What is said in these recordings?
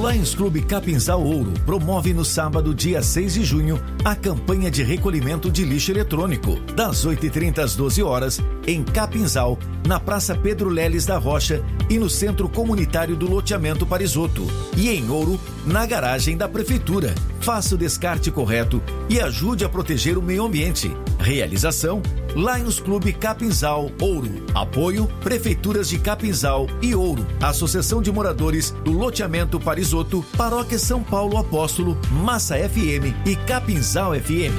Lions Clube Capinzal Ouro promove no sábado, dia 6 de junho, a campanha de recolhimento de lixo eletrônico, das 8h30 às 12 horas, em Capinzal, na Praça Pedro Leles da Rocha e no Centro Comunitário do Loteamento Parisotto. E em Ouro, na garagem da Prefeitura. Faça o descarte correto e ajude a proteger o meio ambiente. Realização: Lions Clube Capinzal Ouro. Apoio: Prefeituras de Capinzal e Ouro. Associação de Moradores do Loteamento Parisotto, Paróquia São Paulo Apóstolo, Massa FM e Capinzal FM.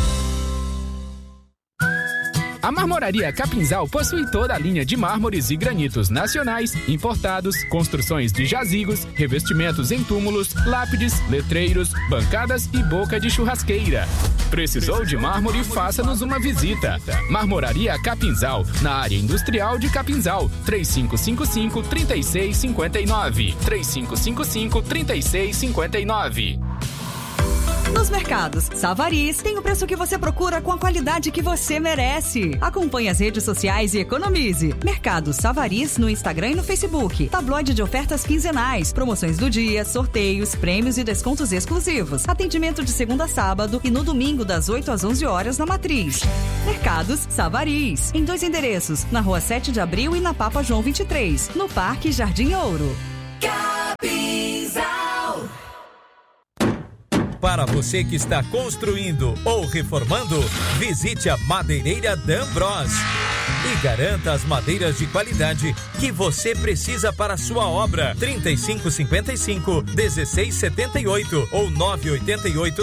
A Marmoraria Capinzal possui toda a linha de mármores e granitos nacionais, importados, construções de jazigos, revestimentos em túmulos, lápides, letreiros, bancadas e boca de churrasqueira. Precisou de mármore? Faça-nos uma visita. Marmoraria Capinzal, na área industrial de Capinzal. 3555-3659. 3555-3659. Nos mercados Savariz tem o preço que você procura com a qualidade que você merece. Acompanhe as redes sociais e economize. Mercado Savariz no Instagram e no Facebook. Tabloide de ofertas quinzenais, promoções do dia, sorteios, prêmios e descontos exclusivos. Atendimento de segunda a sábado e no domingo das 8 às 11 horas na Matriz. Mercados Savariz, em 2 endereços, na Rua 7 de Abril e na Papa João 23, no Parque Jardim Ouro. Capinzal. Para você que está construindo ou reformando, visite a Madeireira D'Ambros e garanta as madeiras de qualidade que você precisa para a sua obra. 3555-1678 ou 988